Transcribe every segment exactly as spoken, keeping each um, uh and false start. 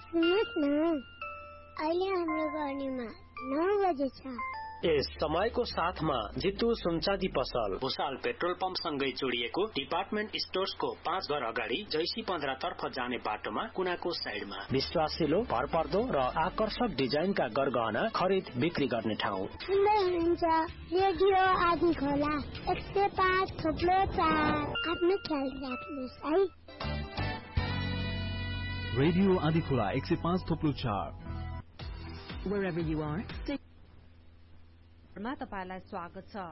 सुन्नुहोस् न, अहिले हाम्रो गर्नीमा नौ बजे छ। यस समयको साथमा जितु सुनचाँदी पसल भुसाल पेट्रोल पम्प सँगै जोडिएको डिपार्टमेन्ट स्टोर्सको पाँच घर अगाडि जैसी पन्ध्र तर्फ जाने बाटोमा कुनाको साइडमा विश्वासिलो, भरपर्दो र आकर्षक डिजाइनका गरगहना खरिद बिक्री गर्ने ठाउँ। सुन्दै हुनुहुन्छ रेडियो आदि खोला एक सय पाँच थोप्लो चार। आफ्नो ख्याल राख्नुहोस् है। रेडियो आदि खोला एक सय पाँच थोप्लो चार। Wherever you are, stay... मा तपाईलाई स्वागत छ।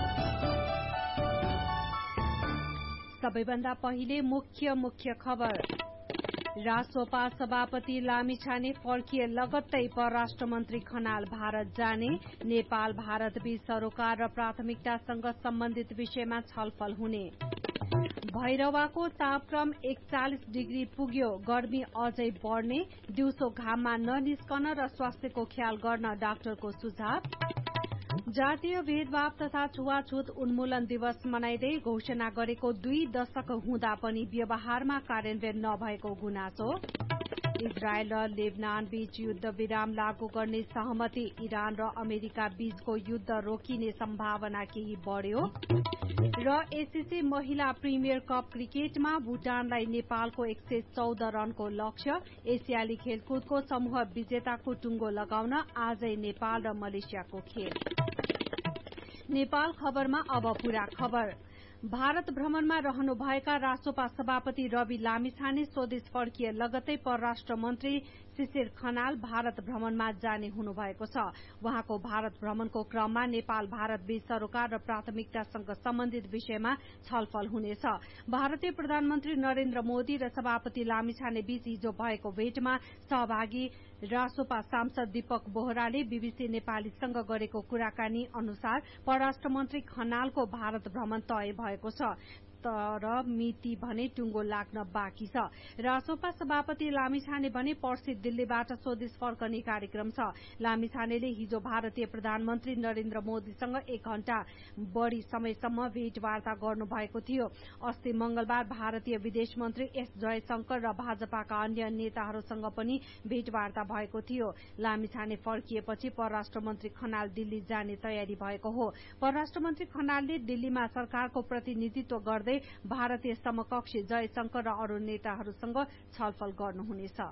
सबैभन्दा पहिले मुख्य मुख्य खबर। रासोपा सभापति लामिछाने फर्किए लगत्तै परराष्ट्र मन्त्री खनाल भारत जाने। नेपाल भारत बीच सरोकार र प्राथमिकतासँग सम्बन्धित विषयमा छलफल हुने। भैरवाको तापक्रम एकचालिस डिग्री पुग्यो, गर्मी अझै बढ्ने। दिउँसो घाममा ननिस्कन र स्वास्थ्यको ख्याल गर्न डाक्टरको सुझाव। जातीय भेदभाव तथा छुवाछुत उन्मूलन दिवस मनाइदै घोषणा गरेको दुई दशक हुँदा पनि व्यवहारमा कार्यान्वयन नभएको गुनासो। इजरायल र लेबनान बीच युद्ध विराम लागू गर्ने सहमति। इरान र अमेरिका बीचको युद्ध रोकिने सम्भावना केही बढ्यो। र एसीसी महिला प्रिमियर कप क्रिकेटमा भुटानलाई नेपालको एक सय चौध रनको लक्ष्य। एसियाली खेलकुदको समूह विजेताको टुंगो लगाउन आजै नेपाल र मलेसियाको खेल। नेपाल खबरमा अब पूरा खबर। भारत भ्रमणमा रहनुभएका रासोपा सभापति रवि लामिछाने स्वदेश फर्किए लगत्तै परराष्ट्र मन्त्री शिशिर खनाल भारत भ्रमणमा जाने हुनुभएको छ। वहाँको भारत भ्रमणको क्रममा नेपाल भारत बीच सरोकार र प्राथमिकतासँग सम्बन्धित विषयमा छलफल हुनेछ। भारतीय प्रधानमन्त्री नरेन्द्र मोदी र सभापति लामिछाने बीच हिजो भएको भेटमा सहभागी रासोपा सांसद दीपक बोहराले बीबीसी नेपालीसँग गरेको कुराकानी अनुसार परराष्ट्र मन्त्री खनालको भारत भ्रमण तय भएको छ, तर मिति भने टुंगो लाग्न बाँकी छ। रासोपा सभापति लामिछाने भने पर्सि दिल्लीबाट स्वदेश फर्कने कार्यक्रम छ। लामिछानेले हिजो भारतीय प्रधानमन्त्री नरेन्द्र मोदीसँग एक घण्टा बढ़ी समयसम्म भेटवार्ता गर्नुभएको थियो। अस्ति मंगलबार भारतीय विदेश मन्त्री एस जयशंकर र भाजपाका अन्य नेताहरूसँग पनि भेटवार्ता भएको थियो। लामिछाने फर्किएपछि परराष्ट्र मन्त्री खनाल दिल्ली जाने तयारी भएको हो। परराष्ट्र मन्त्री खनालले दिल्लीमा सरकारको प्रतिनिधित्व गर्दै भारतीय समकक्षी जयशंकर र अरू नेताहरूसँग छलफल गर्नुहुनेछ।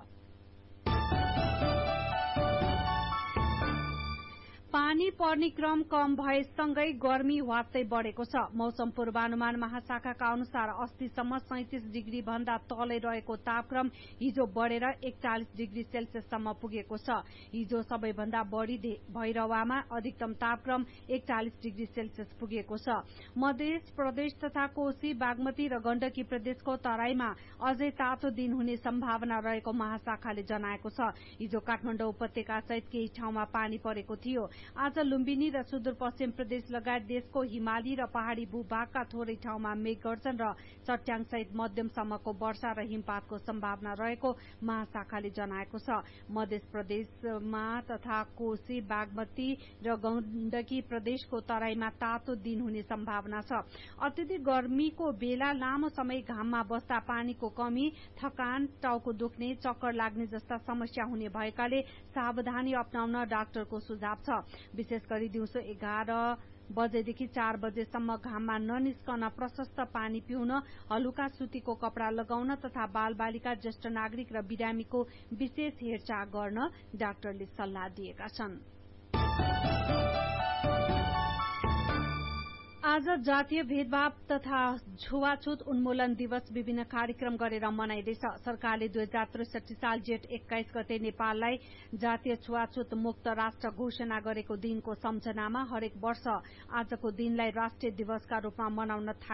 पानी पर्ने क्रम कम भएसँगै गर्मी वात्तै बढ़ेको छ। मौसम पूर्वानुमान महाशाखाका अनुसार अस्तिसम्म सैंतिस डिग्री भन्दा तलै रहेको तापक्रम हिजो बढ़ेर एकचालिस डिग्री सेल्सियससम्म पुगेको छ। हिजो सबैभन्दा बढ़ी भैरवामा अधिकतम तापक्रम एकचालिस डिग्री सेल्सियस पुगेको छ। मध्य प्रदेश तथा कोशी, बागमती र गण्डकी प्रदेशको तराईमा अझै तातो दिन हुने सम्भावना रहेको महाशाखाले जनाएको छ। हिजो काठमाडौँ उपत्यका सहित केही ठाउँमा पानी परेको थियो। आज लुम्बिनी र सुदूरपश्चिम प्रदेश लगायत देशको हिमाली र पहाड़ी भूभागका थोरै ठाउँमा मेघगर्जन र चट्याङ सहित मध्यमसम्मको वर्षा र हिमपातको सम्भावना रहेको महाशाखाले जनाएको छ। मध्य प्रदेशमा तथा कोशी, बागमती र गण्डकी प्रदेशको तराईमा तातो दिन हुने सम्भावना छ। अत्यधिक गर्मीको बेला लामो समय घाममा बस्दा पानीको कमी, थकान, टाउको दुख्ने, चक्कर लाग्ने जस्ता समस्या हुने भएकाले सावधानी अपनाउन डाक्टरको सुझाव छ। विशेष गरी दिउँसो एघार बजेदेखि चार बजेसम्म घाममा ननिस्कन, प्रशस्त पानी पिउन, हलुका सुतीको कपड़ा लगाउन तथा बाल बालिका, ज्येष्ठ नागरिक र बिरामीको विशेष हेरचाह गर्न डाक्टरले सल्लाह दिएका छन्। आज जातीय भेदभाव तथा छुवाछुत उन्मूलन दिवस विभिन्न कार्यक्रम गरेर मनाइँदैछ। सरकारले दुई हजार त्रिसठी साल जेठ एक्काइस गते नेपाललाई जातीय छुवाछुत मुक्त राष्ट्र घोषणा गरेको दिनको सम्झनामा हरेक वर्ष आजको दिनलाई राष्ट्रिय दिवसका रूपमा मनाउन